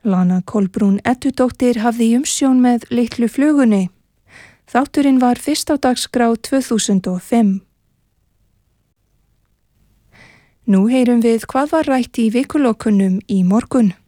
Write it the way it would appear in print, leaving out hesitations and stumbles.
Lana Kolbrún Eddudóttir hafði umsjón með Litlu flugunni. Þátturinn var fyrst á dagskrá 2005. Nú heyrum við hvað var rætt í vikulokunum í morgun.